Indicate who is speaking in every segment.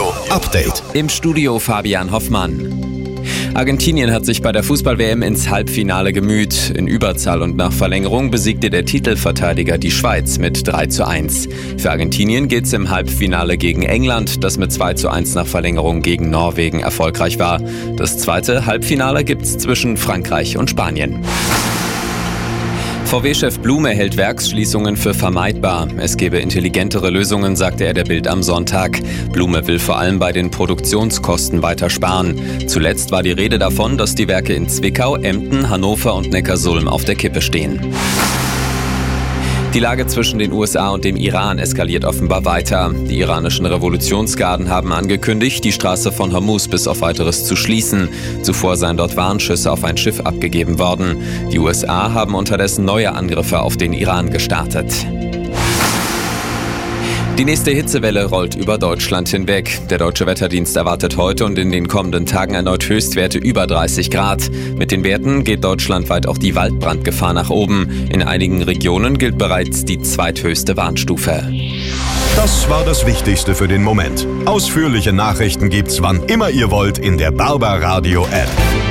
Speaker 1: Update.
Speaker 2: Im Studio Fabian Hoffmann. Argentinien hat sich bei der Fußball-WM ins Halbfinale gemüht. In Überzahl und nach Verlängerung besiegte der Titelverteidiger die Schweiz mit 3:1. Für Argentinien geht's im Halbfinale gegen England, das mit 2:1 nach Verlängerung gegen Norwegen erfolgreich war. Das zweite Halbfinale gibt's zwischen Frankreich und Spanien. VW-Chef Blume hält Werksschließungen für vermeidbar. Es gebe intelligentere Lösungen, sagte er der Bild am Sonntag. Blume will vor allem bei den Produktionskosten weiter sparen. Zuletzt war die Rede davon, dass die Werke in Zwickau, Emden, Hannover und Neckarsulm auf der Kippe stehen. Die Lage zwischen den USA und dem Iran eskaliert offenbar weiter. Die iranischen Revolutionsgarden haben angekündigt, die Straße von Hormuz bis auf Weiteres zu schließen. Zuvor seien dort Warnschüsse auf ein Schiff abgegeben worden. Die USA haben unterdessen neue Angriffe auf den Iran gestartet. Die nächste Hitzewelle rollt über Deutschland hinweg. Der Deutsche Wetterdienst erwartet heute und in den kommenden Tagen erneut Höchstwerte über 30 Grad. Mit den Werten geht deutschlandweit auch die Waldbrandgefahr nach oben. In einigen Regionen gilt bereits die zweithöchste Warnstufe.
Speaker 1: Das war das Wichtigste für den Moment. Ausführliche Nachrichten gibt's wann immer ihr wollt in der Barbaradio App.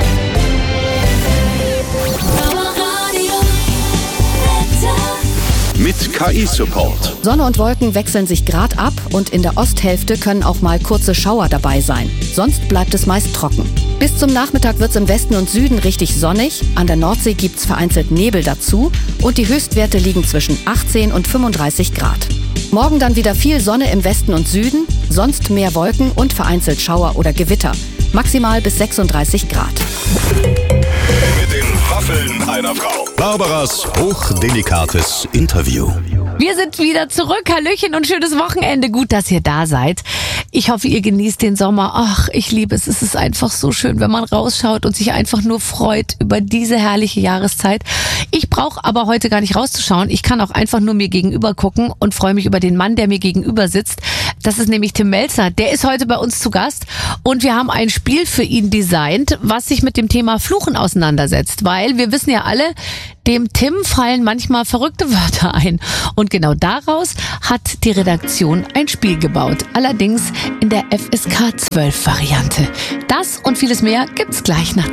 Speaker 1: Mit KI-Support.
Speaker 3: Sonne und Wolken wechseln sich Grad ab und in der Osthälfte können auch mal kurze Schauer dabei sein. Sonst bleibt es meist trocken. Bis zum Nachmittag wird es im Westen und Süden richtig sonnig. An der Nordsee gibt es vereinzelt Nebel dazu und die Höchstwerte liegen zwischen 18 und 35 Grad. Morgen dann wieder viel Sonne im Westen und Süden, sonst mehr Wolken und vereinzelt Schauer oder Gewitter. Maximal bis 36 Grad.
Speaker 1: Mit den Waffeln einer Frau. Barbaras hochdelikates Interview.
Speaker 4: Wir sind wieder zurück. Hallöchen und schönes Wochenende. Gut, dass ihr da seid. Ich hoffe, ihr genießt den Sommer. Ach, ich liebe es. Es ist einfach so schön, wenn man rausschaut und sich einfach nur freut über diese herrliche Jahreszeit. Ich brauche aber heute gar nicht rauszuschauen. Ich kann auch einfach nur mir gegenüber gucken und freue mich über den Mann, der mir gegenüber sitzt. Das ist nämlich Tim Melzer. Der ist heute bei uns zu Gast und wir haben ein Spiel für ihn designt, was sich mit dem Thema Fluchen auseinandersetzt. Weil wir wissen ja alle, dem Tim fallen manchmal verrückte Wörter ein. Und genau daraus hat die Redaktion ein Spiel gebaut. Allerdings in der FSK 12 Variante. Das und vieles mehr gibt's gleich nach